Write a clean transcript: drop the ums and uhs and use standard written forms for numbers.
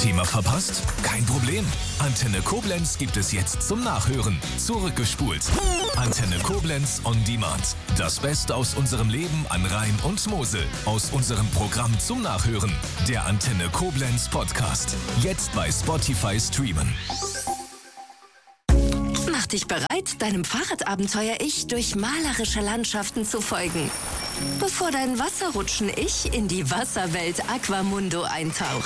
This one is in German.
Thema verpasst? Kein Problem. Antenne Koblenz gibt es jetzt zum Nachhören. Zurückgespult. Antenne Koblenz on Demand. Das Beste aus unserem Leben an Rhein und Mosel. Aus unserem Programm zum Nachhören. Der Antenne Koblenz Podcast. Jetzt bei Spotify streamen. Mach dich bereit, deinem Fahrradabenteuer-Ich durch malerische Landschaften zu folgen. Bevor dein Wasserrutschen-Ich in die Wasserwelt Aquamundo eintaucht.